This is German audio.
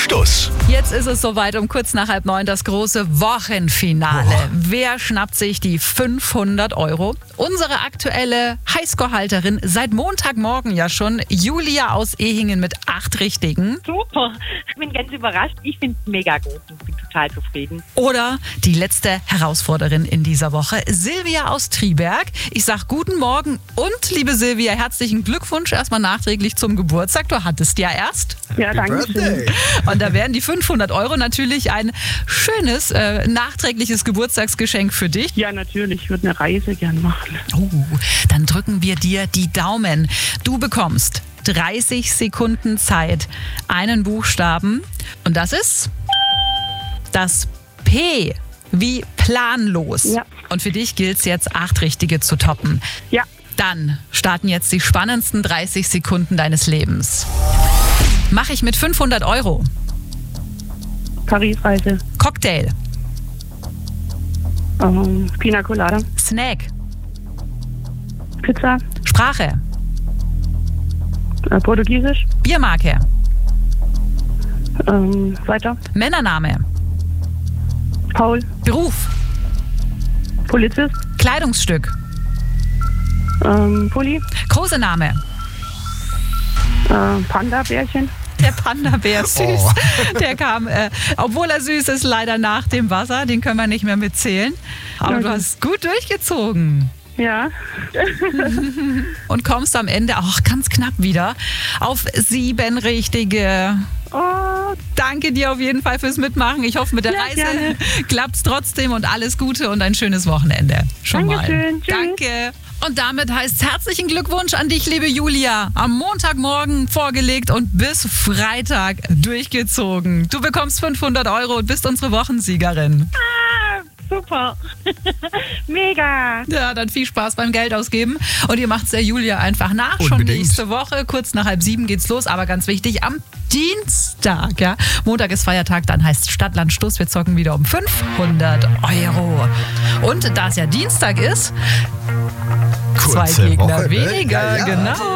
Stuss. Jetzt ist es soweit, um kurz nach 8:30 das große Wochenfinale. Boah. Wer schnappt sich die 500 €? Unsere aktuelle Highscore-Halterin seit Montagmorgen ja schon, Julia aus Ehingen mit 8 Richtigen. Super. Ich bin ganz überrascht. Ich finde es mega gut und bin total zufrieden. Oder die letzte Herausforderin in dieser Woche, Silvia aus Triberg. Ich sag guten Morgen und, liebe Silvia, herzlichen Glückwunsch erstmal nachträglich zum Geburtstag. Du hattest ja erst. Ja, danke schön. Birthday. Und da wären die 500 € natürlich ein schönes, nachträgliches Geburtstagsgeschenk für dich. Ja, natürlich. Ich würde eine Reise gern machen. Dann drücken wir dir die Daumen. Du bekommst 30 Sekunden Zeit, einen Buchstaben. Und das ist das P wie planlos. Ja. Und für dich gilt es jetzt, 8 Richtige zu toppen. Ja, Dann starten jetzt die spannendsten 30 Sekunden deines Lebens. Mache ich mit 500 €. Paris-Reise. Cocktail. Pina Colada. Snack. Pizza. Sprache. Portugiesisch. Biermarke. Weiter. Männername. Paul. Beruf. Polizist. Kleidungsstück. Pulli. Kosename. Panda-Bärchen. Der Panda-Bär, süß. Oh. Der kam, obwohl er süß ist, leider nach dem Wasser. Den können wir nicht mehr mitzählen. Aber du hast gut durchgezogen. Ja. Und kommst am Ende auch ganz knapp wieder auf 7 Richtige. Oh, Danke dir auf jeden Fall fürs Mitmachen. Ich hoffe, mit der Ja, Reise gerne. klappt's trotzdem und alles Gute und ein schönes Wochenende. Schon Dankeschön. mal. Tschüss. Danke. Und damit heißt herzlichen Glückwunsch an dich, liebe Julia. Am Montagmorgen vorgelegt und bis Freitag durchgezogen. Du bekommst 500 € und bist unsere Wochensiegerin. super. Mega. Ja, dann viel Spaß beim Geld ausgeben. Und ihr macht's der Julia einfach nach. Schon Unbedingt. nächste Woche, kurz nach 6:30 geht's los. Aber ganz wichtig, am Dienstag, ja. Montag ist Feiertag, dann heißt Stadt, Land, Stuss. Wir zocken wieder um 500 €. Und da es ja Dienstag ist, Kurze 2 Gegner Woche, ne? weniger, Ja, ja. genau.